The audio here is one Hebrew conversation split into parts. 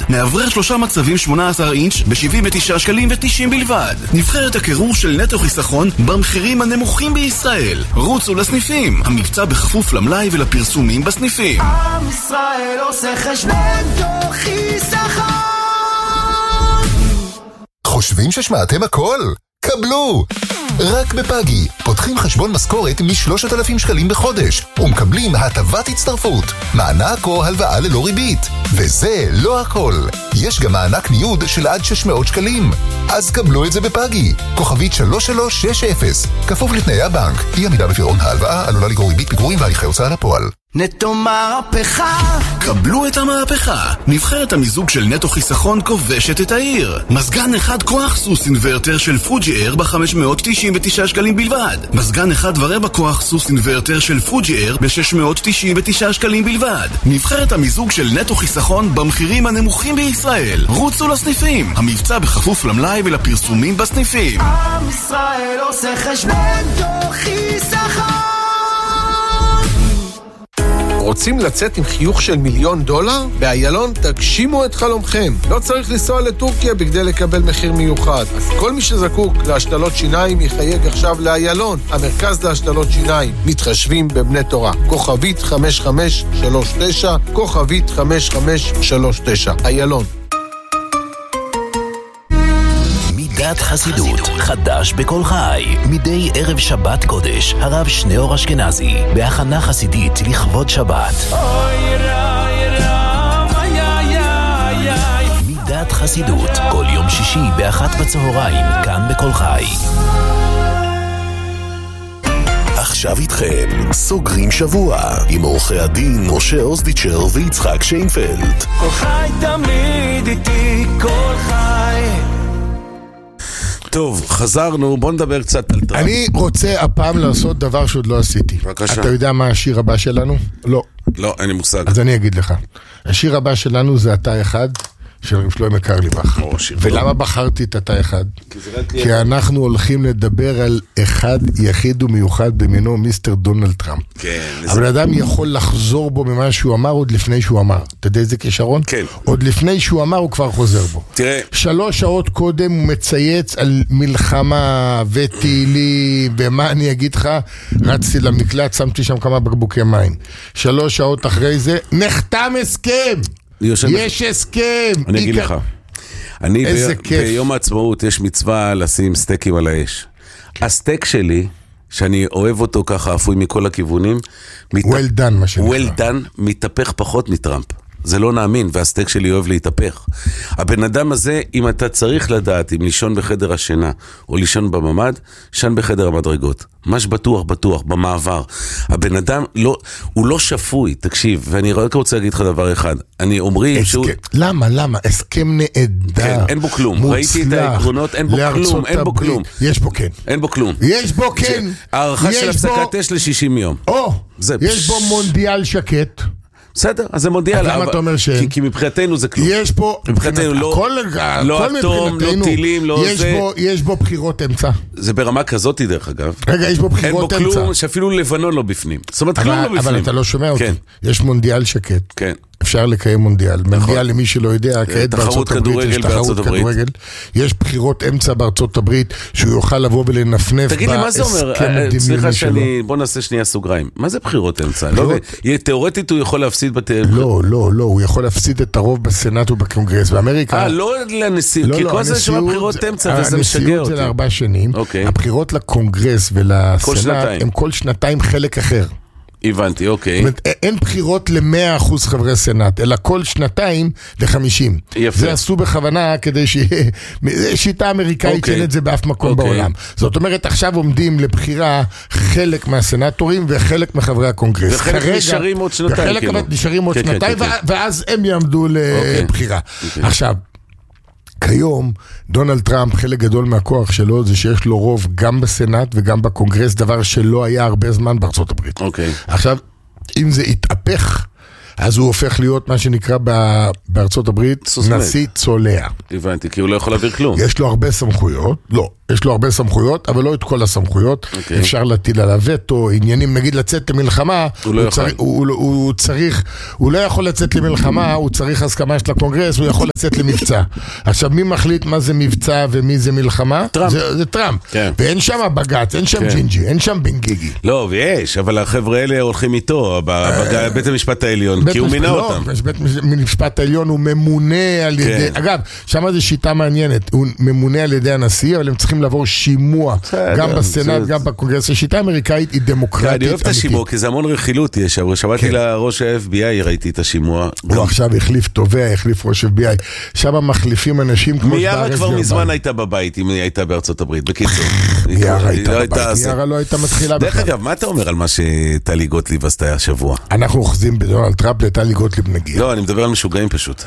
מאוורר 3 מצבים 18 אינץ' ב-79 שקלים ו-90 בלבד. נבחרת הקירור של נטו חיסכון במחירים הנמוכים בישראל. רוצו לסניפים. המבצע בכפוף למלאי ולפרסומים בסניפים. עם ישראל עושה חשבון נטו חיסכון. חושבים ששמעתם הכל? קבלו! רק בפאגי פותחים חשבון משכורת מ-3,000 שקלים בחודש ומקבלים הטבת הצטרפות, מענק או הלוואה ללא ריבית. וזה לא הכל, יש גם מענק ניוד של עד 600 שקלים. אז קבלו את זה בפאגי, כוכבית 3360, כפוף לתנאי הבנק. אי עמידה בפירעון ההלוואה עלולה לגרור ריבית פיגורים והליכי הוצאה לפועל. נטו מהפכה. קבלו את המהפכה. נבחרת המיזוג של נטו חיסכון כובשת את העיר. מזגן אחד כוח סוס אינוורטר של פוג'י אייר ב-599 שקלים בלבד. מזגן אחד ורבע כוח סוס אינוורטר של פוג'י אייר ב-699 שקלים בלבד. נבחרת המיזוג של נטו חיסכון במחירים הנמוכים בישראל. רוצו לסניפים. המבצע בכפוף למלאי ולפרסומים בסניפים. עם ישראל עושה חשבון נטו חיסכון. רוצים לצאת עם חיוך של $1,000,000? באיילון תגשימו את חלומכם. לא צריך לנסוע לטורקיה בכדי לקבל מחיר מיוחד. אז כל מי שזקוק להשתלות שיניים יחייג עכשיו לאיילון, המרכז להשתלות שיניים. מתחשבים בבני תורה. כוכבית 5539, כוכבית 5539. איילון. מידת חסידות, חדש בכל חי. מדי ערב שבת קודש, הרב שניאור אשכנזי, בהכנה חסידית לכבוד שבת. מידת חסידות, כל יום שישי ב13:00, כאן בכל חי. עכשיו איתכם, סוגרים שבוע, עם עורכי הדין משה אוזדיצ'ר ויצחק שיינפלד. כל חי תמיד איתי, כל חי. טוב, חזרנו, בוא נדבר קצת על טראמפ. אני רוצה הפעם לעשות דבר שעוד לא עשיתי. בבקשה. אתה יודע מה השיר הבא שלנו? לא. לא, אין לי מושג. אז אני אגיד לך. השיר הבא שלנו זה אתה אחד, של רב שלמה קרליבך. ולמה בחרתי את אתה אחד? כי אנחנו הולכים לדבר על אחד יחיד ומיוחד במינו, מיסטר דונלד טראמפ. אבל אדם יכול לחזור בו ממה שהוא אמר עוד לפני שהוא אמר. אתה יודע איזה כישרון? כן. עוד לפני שהוא אמר הוא כבר חוזר בו. תראה. 3 שעות קודם הוא מצייץ על מלחמה וטילים, ומה אני אגיד לך? רצתי למקלט, שמתי שם כמה בקבוקי מים. 3 שעות אחרי זה, נחתם הסכם! יש הסכם. אני אגיד לך, אני ביום העצמאות יש מצווה לשים סטייקים על האש. הסטייק שלי, שאני אוהב אותו ככה אפוי מכל הכיוונים, well done מה שנקרא. well done, מתהפך פחות מטראמפ. זה לא נאמין, והסטייק שלי אוהב להתהפך. הבן אדם הזה, אם אתה צריך לדעת אם לישון בחדר השינה או לישון בממד, שן בחדר המדרגות. מש בטוח, במעבר. הבן אדם, הוא לא שפוי, תקשיב, ואני רק רוצה להגיד לך דבר אחד. אני אומרים שהוא... למה? הסכם נהדר. כן, אין בו כלום. ראיתי את העקרונות, אין בו כלום. יש בו כן. אין בו כלום. יש בו כן. הערכה של הפסקת אש ל-60 יום. יש בו מונדיאל שקט. בסדר, אז זה מונדיאל. למה אתה אומר שאין? כי מבחינתנו זה כלום. יש פה... מבחינתנו לא אטום, לא טילים, לא זה. יש בו בחירות אמצע. זה ברמה כזאת דרך אגב. רגע, יש בו בחירות אמצע. אין בו כלום, שאפילו לבנון לא בפנים. זאת אומרת, כלום לא בפנים. אבל אתה לא שומע אותי. יש מונדיאל שקט. כן. אפשר לקיים מונדיאל. מונדיאל למי שלא יודע, כעת בארצות הברית יש תחרות כדורגל. יש בחירות אמצע בארצות הברית, שהוא יוכל לבוא ולנפנף תגיד לי, מה זה אומר? סליחה בוא נעשה שנייה סוגריים. מה זה בחירות אמצע? תיאורטית הוא יכול להפסיד לא, הוא יכול להפסיד את הרוב בסנאט ובקונגרס באמריקה. לא לנשיאות, כי כל זה שמה בחירות אמצע וזה משגע אותי. הנשיאות זה ל4 שנים, הבחירות לקונגרס ולסנאט הם כל שנתיים חלק אחר. הבנתי, אוקיי. זאת אומרת, אין בחירות ל100% חברי סנאט, אלא כל שנתיים ל50. יפה. זה עשו בכוונה כדי שיהיה, שיטה אמריקאית אין את זה באף מקום בעולם. זאת אומרת, עכשיו עומדים לבחירה חלק מהסנאטורים וחלק מחברי הקונגרס. וחלק נשארים עוד שנתיים. וחלק נשארים עוד שנתיים, ואז הם יעמדו לבחירה. עכשיו, כיום, דונלד טראמפ, חלק גדול מהכוח שלו זה שיש לו רוב גם בסנאט וגם בקונגרס, דבר שלא היה הרבה זמן בארצות הברית. עכשיו, אם זה יתהפך, אז הוא הופך להיות מה שנקרא בארצות הברית נשיא צולע. הבנתי, כי הוא לא יכול להעביר כלום. יש לו הרבה סמכויות, לא, יש לו הרבה סמכויות, אבל לא את כל הסמכויות. אפשר להטיל עליו וטו, עניינים, נגיד לצאת למלחמה, הוא לא יכול לצאת למלחמה, הוא צריך הסכמה של הקונגרס, הוא יכול לצאת למבצע. עכשיו, מי מחליט מה זה מבצע ומי זה מלחמה? זה טראמפ. ואין שם בג"ץ, אין שם ג'ינג'י, אין שם בן גיגי. לא, ויש, אבל החבר'ה האלה הולכים איתו, בבית המשפט העליון, כי הוא מינה אותם. בית המשפט העליון הוא ממונה על ידי, אגב, שם זו שיטה מעניינת, הוא ממונה על ידי הנשיא, אבל הם צריכים לעבור שימוע, גם בסנאט, גם בקונגרס. השיטה האמריקאית היא דמוקרטית אמיתית. אני אוהב את השימוע, כי זה המון רכילות יש, אבל שמעתי לראש ה-FBI, ראיתי את השימוע. הוא עכשיו החליף תובע, החליף ראש FBI, שם מחליפים אנשים כמו מיארה כבר מזמן הייתה בבית, אם היא הייתה בארצות הברית, בקיצור. מיארה הייתה בבית, מיארה לא הייתה מתחילה בכלל. דרך אגב, מה אתה אומר על מה שטלי גוטליב עשתה השבוע? אנחנו אוחזים בדונלד טראמפ לטלי גוטליב נגיע. לא, אני מדבר על משוגעים פשוט.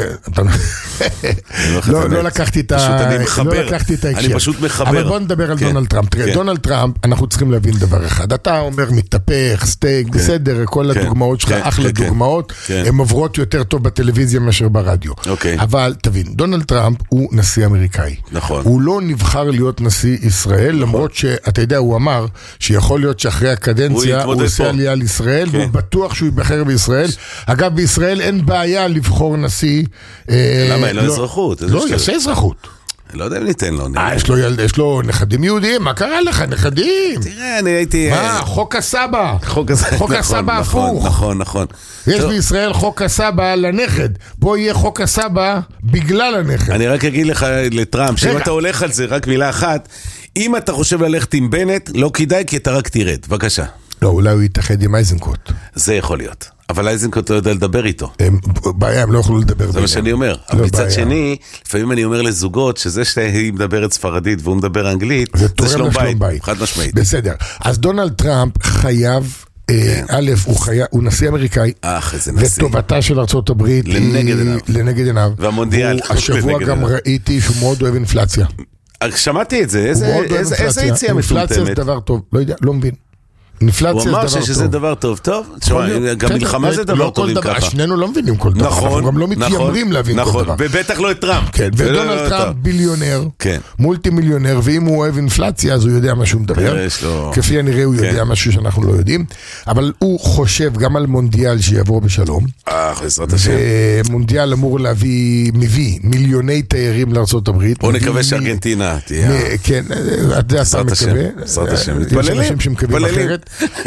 לא לקחתי את ההקשר. אני פשוט מחבר. אבל בוא נדבר על דונלד טראמפ. תראה, דונלד טראמפ, אנחנו צריכים להבין דבר אחד. אתה אומר מתהפך, סטייק, בסדר, כל הדוגמאות שלך, אחלה דוגמאות, הן עוברות יותר טוב בטלוויזיה מאשר ברדיו. אבל תבין, דונלד טראמפ הוא נשיא אמריקאי. נכון. הוא לא נבחר להיות נשיא ישראל, למרות שאתה יודע, הוא אמר שיכול להיות שאחרי הקדנציה הוא עושה עלייה לישראל, והוא בטוח שהוא ייבחר בישראל. אגב, בישראל אין בעיה לבחור נשיא. למה? אין לו אזרחות. לא, יעשה אזרחות. לא יודע אם ניתן לו. יש לו נכדים יהודים, מה קרה לך? נכדים. תראה, אני הייתי... מה? חוק הסבא. חוק הסבא הפוך. נכון. יש בישראל חוק הסבא לנכד. פה יהיה חוק הסבא בגלל הנכד. אני רק אגיד לך לטראמפ, שאם אתה הולך על זה, רק מילה אחת, אם אתה חושב ללכת עם בנט, לא כדאי, כי אתה רק תרד. בבקשה. לא, אולי הוא יתאחד עם אייזנקוט. זה יכול להיות. אבל אייזנקוט לא יודע לדבר איתו. בעיה, הם לא יכולו לדבר. זה מה שאני אומר. אבל מצד שני, לפעמים אני אומר לזוגות, שזה שהיא מדברת ספרדית והוא מדבר אנגלית, זה שלום בית. חד משמעית. בסדר. אז דונלד טראמפ חייב, א', הוא נשיא אמריקאי, וטובתה של ארצות הברית לנגד עיניו. והמונדיאל. השבוע גם ראיתי שהוא מאוד אוהב אינפלציה. שמעתי את זה. איזה יציאה מפלטמת? אינפלציה זה דבר טוב. לא יודע, לא מבין. הוא אמר שזה דבר טוב, גם מלחמה זה דבר טוב אם ככה. שנינו לא מבינים כל דבר, אנחנו גם לא מתיימרים להבין כל דבר. ובטח לא את טראמפ. ודונלד טראמפ ביליונר, מולטי מיליונר, ואם הוא אוהב אינפלציה אז הוא יודע מה שהוא מדבר. כפי הנראה הוא יודע משהו שאנחנו לא יודעים, אבל הוא חושב גם על מונדיאל שיעבור בשלום. בעזרת השם. מונדיאל אמור מביא מיליוני תיירים לארצות הברית. בוא נקווה שארגנטינה תהיה. כן, אתה מקווה. בעזרת השם. יש אנשים שמקווים אחרת.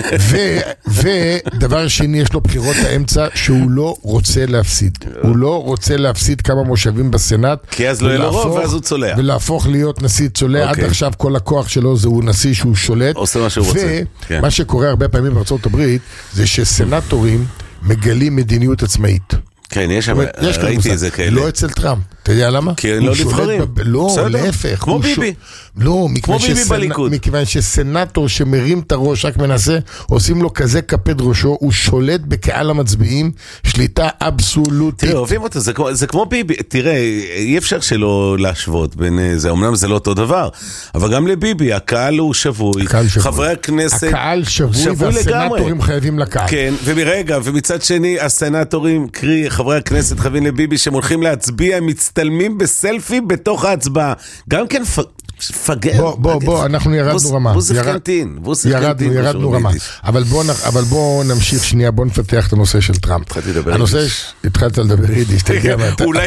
ודבר שני, יש לו בחירות האמצע שהוא לא רוצה להפסיד. הוא לא רוצה להפסיד כמה מושבים בסנאט. כי אז לא יהיה לו רוב, ואז הוא צולע. ולהפוך להיות נשיא צולע. עד עכשיו כל הכוח שלו הוא נשיא שהוא שולט. עושה מה שהוא רוצה. ומה שקורה הרבה פעמים בארצות הברית, זה שסנאטורים מגלים מדיניות עצמאית. כן, ראיתי את זה כאלה. לא אצל טראמפ. אתה יודע למה? כי הם לא נבחרים. לא, להפך. כמו ביבי. לא, כמו ביבי בליכוד. מכיוון שסנאטור שמרים את הראש, רק מנסה, עושים לו כזה כפד ראשו, הוא שולט בקהל המצביעים, שליטה אבסולוטית. תראה, אוהבים אותו, זה כמו ביבי. תראה, אי אפשר שלא להשוות בין זה, אמנם זה לא אותו דבר, אבל גם לביבי, הקהל הוא שבוי, חברי הכנסת... הקהל שבוי והסנאטורים חייבים לקהל. כן, ומצד שני, הסנאטורים, קרי, חברי הכנסת חייבים לביבי, שהם הולכים להצביע, מצטלמים בסלפי בתוך ההצבעה. גם כן פגר. בוא, אנחנו ירדנו רמה. ירדנו רמה. אבל בוא נמשיך שנייה, בוא נפתח את הנושא של טראמפ. התחלת לדבר יידיש, אתה יודע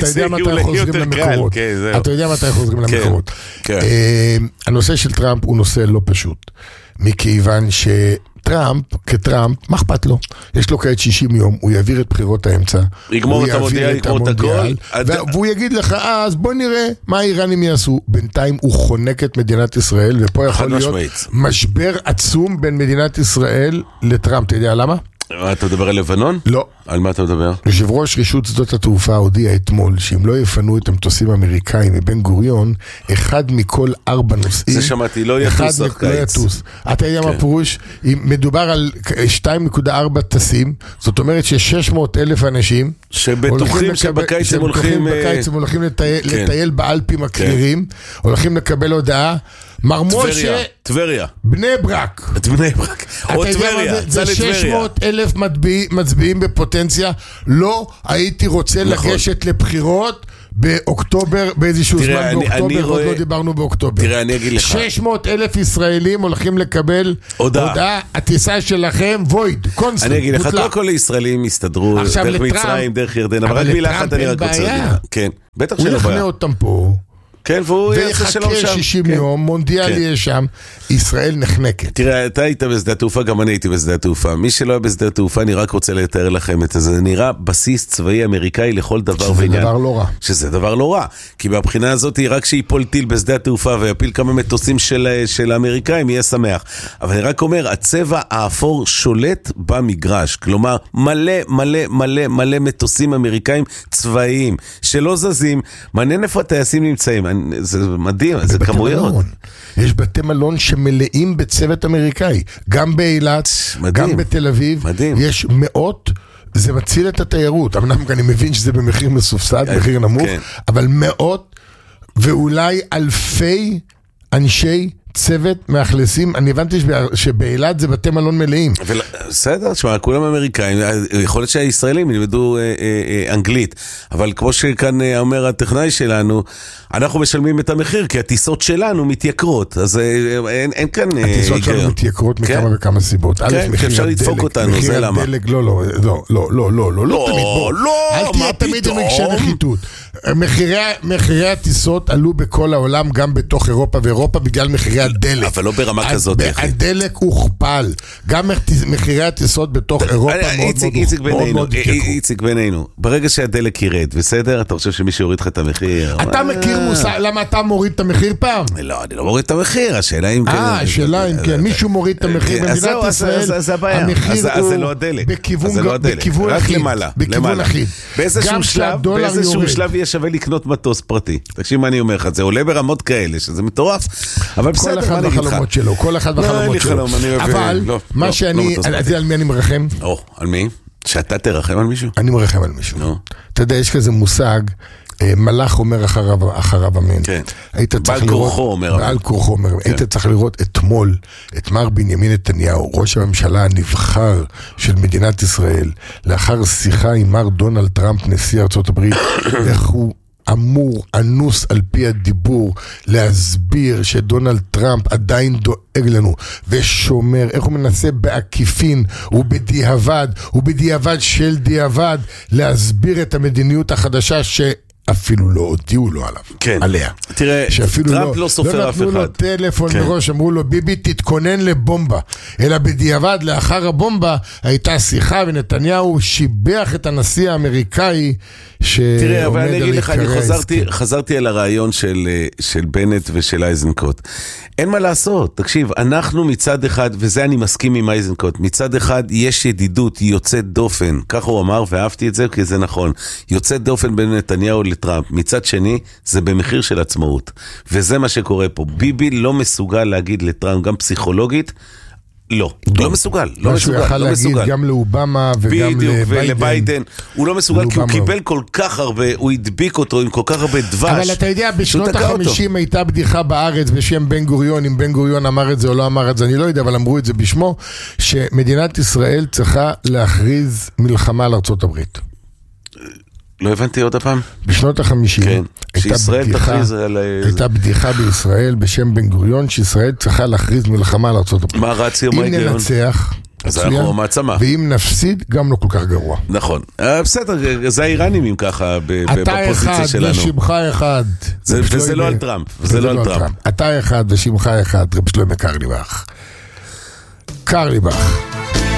מתי חוזרים למקורות. הנושא של טראמפ הוא נושא לא פשוט, מכיוון טראמפ, כטראמפ, מה אכפת לו? יש לו כעת 60 יום, הוא יעביר את בחירות האמצע. יגמור את המונדיאל, יגמור את הכל. והוא יגיד לך, אז בוא נראה מה האיראנים יעשו. בינתיים הוא חונק את מדינת ישראל, ופה יכול להיות משבר עצום בין מדינת ישראל לטראמפ. אתה יודע למה? אתה מדבר על לבנון? לא. על מה אתה מדבר? יושב ראש רשות שדות התעופה הודיע אתמול שאם לא יפנו את המטוסים האמריקאים מבן גוריון, אחד מכל 4 נוסעים, זה שמעתי, לא יטוס רק קיץ. אתה יודע מה פירוש? מדובר על 2.4 טסים, זאת אומרת ש600,000 אנשים שבטוחים שבקיץ הם הולכים לטייל באלפים הקרירים, הולכים לקבל הודעה, מרמושה, טבריה, בני ברק. או טבריה, זה 600,000 מצביעים בפוטנציה. פוטנציה, לא הייתי רוצה לגשת לבחירות באוקטובר, באיזשהו זמן באוקטובר, עוד לא דיברנו באוקטובר. תראה, אני אגיד לך. 600,000 ישראלים הולכים לקבל הודעה, הטיסה שלכם, וויד, קונסטנט. אני אגיד לך, כל הישראלים הסתדרו, דרך מצרים, דרך ירדן, אבל רק מילה אחת אני רק רוצה להגיד. כן, בטח שלא בעיה. הוא יכנה אותם פה. כן, והוא יעשה שלום שם. ויחכה 60 יום, מונדיאל יהיה שם, ישראל נחנקת. תראה, אתה היית בשדה התעופה, גם אני הייתי בשדה התעופה. מי שלא היה בשדה התעופה, אני רק רוצה לתאר לכם את זה. זה נראה בסיס צבאי אמריקאי לכל דבר ועניין. שזה דבר לא רע. שזה דבר לא רע. כי בבחינה הזאת, רק שיפול טיל בשדה התעופה ויפיל כמה מטוסים של האמריקאים, יהיה שמח. אבל אני רק אומר, הצבע האפור שולט במגרש. כלומר, מלא מטוסים אמריקאים צבאיים, שלא זזים. מעניין איפה הטייסים נמצאים. זה מדהים, זה כמויות. יש בתי מלון שמלאים בצוות אמריקאי, גם באילת, גם בתל אביב, יש מאות, זה מציל את התיירות, אני מבין שזה במחיר מסופסד, מחיר נמוך, אבל מאות ואולי אלפי אנשי צוות מאכלסים, אני הבנתי שבאילת זה בתי מלון מלאים. בסדר, תשמע, כולם אמריקאים, יכול להיות שהישראלים ילמדו אנגלית, אבל כמו שכאן אומר הטכנאי שלנו, אנחנו משלמים את המחיר, כי הטיסות שלנו מתייקרות, אז אין כאן... הטיסות שלנו מתייקרות מכמה וכמה סיבות. כן, אפשר לדפוק אותנו, זה למה. מחיר הדלק, לא, אל תהיה תמיד רגשי נחיתות. מחירי הטיסות עלו בכל העולם, גם בתוך אירופה ואירופה, בגלל מחירי הדלק. אבל לא ברמה כזאת. הדלק הוכפל. גם מחירי הטיסות בתוך אירופה מאוד איציק בינינו. ברגע שהדלק ירד, בסדר? אתה חושב שמישהו יוריד לך את המחיר? אתה מכיר מושג, למה אתה מוריד את המחיר פעם? לא, אני לא מוריד את המחיר, השאלה אם כן. השאלה אם כן, מישהו מוריד את המחיר במדינת ישראל, המחיר הוא בכיוון אחיד. באיזשהו שלב יהיה שווה לקנות מטוס פרטי. תקשיב מה אני אומר לך, זה עולה ברמות כאלה, שזה מטורף. אבל כל אחד בחלומות שלו, כל אחד בחלומות שלו. אבל מה שאני, על מי אני מרחם? על מי? שאתה תרחם על מישהו? אני מרחם על מישהו. אתה יודע, יש כזה מושג, מלאך אומר אחריו אמן. בעל כורחו אומר. היית צריך לראות אתמול את מר בנימין נתניהו, ראש הממשלה הנבחר של מדינת ישראל, לאחר שיחה עם מר דונלד טראמפ, נשיא ארצות הברית, איך הוא אמור, אנוס על פי הדיבור, להסביר שדונלד טראמפ עדיין דואג לנו ושומר, איך הוא מנסה בעקיפין ובדיעבד של דיעבד להסביר את המדיניות החדשה אפילו לא הודיעו לו עליה. תראה, טראמפ לא סופר אף אחד. לא נתנו לו טלפון מראש, אמרו לו, ביבי תתכונן לבומבה. אלא בדיעבד, לאחר הבומבה, הייתה שיחה, ונתניהו שיבח את הנשיא האמריקאי תראה, אבל אני אגיד לך, אני חזרתי על הרעיון של בנט ושל אייזנקוט. אין מה לעשות, תקשיב, אנחנו מצד אחד, וזה אני מסכים עם אייזנקוט, מצד אחד יש ידידות יוצאת דופן, כך הוא אמר, ואהבתי את זה, כי זה נכון, יוצאת דופן בין נתניהו לטראמפ, מצד שני, זה במחיר של עצמאות, וזה מה שקורה פה, ביבי לא מסוגל להגיד לטראמפ, גם פסיכולוגית, לא מסוגל, לא מסוגל. הוא יכל להגיד גם לאובמה וגם לביידן. הוא לא מסוגל כי הוא קיבל כל כך הרבה, הוא הדביק אותו עם כל כך הרבה דבש. אבל אתה יודע, בשנות ה-50 הייתה בדיחה בארץ בשם בן גוריון, אם בן גוריון אמר את זה או לא אמר את זה, אני לא יודע, אבל אמרו את זה בשמו, שמדינת ישראל צריכה להכריז מלחמה על ארצות הברית. לא הבנתי עוד הפעם. בשנות ה-50 הייתה בדיחה בישראל בשם בן גוריון שישראל צריכה להכריז מלחמה על ארצות הברית. מה רציו, מה היגיון? אם ננצח, אז אנחנו מעצמה. ואם נפסיד, גם לא כל כך גרוע. נכון. בסדר, זה האיראנים אם ככה בפוזיציה שלנו. אתה אחד ושמך אחד. וזה לא על טראמפ. אתה אחד ושמך אחד, רב שלמה קרליבך. קרליבך.